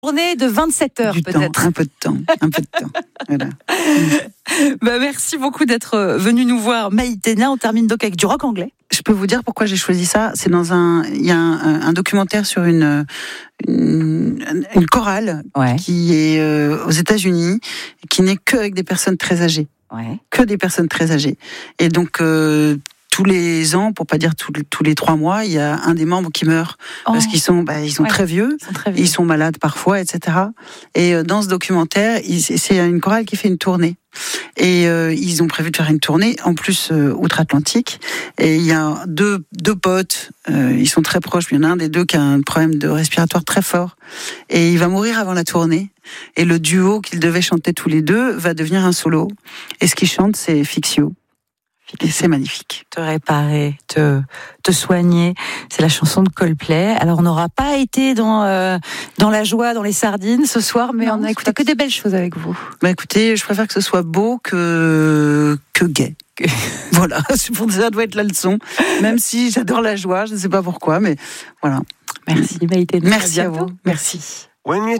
Journée de 27 heures Du peut-être. temps, un peu de temps. Voilà. Merci beaucoup d'être venu nous voir, Maïtena. On termine donc avec du rock anglais. Je peux vous dire pourquoi j'ai choisi ça. C'est il y a un documentaire sur une chorale qui est aux États-Unis, qui n'est que avec des personnes très âgées. Que des personnes très âgées. Et donc, tous les ans, pour pas dire tous les 3 mois, il y a un des membres qui meurt parce qu'ils sont très vieux, ils sont malades parfois, etc. Et dans ce documentaire, c'est une chorale qui fait une tournée. Et ils ont prévu de faire une tournée, en plus outre-Atlantique. Et il y a deux potes, ils sont très proches. Il y en a un des deux qui a un problème de respiratoire très fort. Et il va mourir avant la tournée. Et le duo qu'ils devaient chanter tous les deux va devenir un solo. Et ce qu'ils chantent, c'est Fixio. Et c'est magnifique. Te réparer, te soigner. C'est la chanson de Coldplay. Alors, on n'aura pas été dans la joie, dans les sardines ce soir, mais on a écouté que des belles choses avec vous. Écoutez, je préfère que ce soit beau que gai. Voilà, ça doit être la leçon. Même si j'adore la joie, je ne sais pas pourquoi, mais voilà. Merci, Maïtena. Merci à vous. Merci.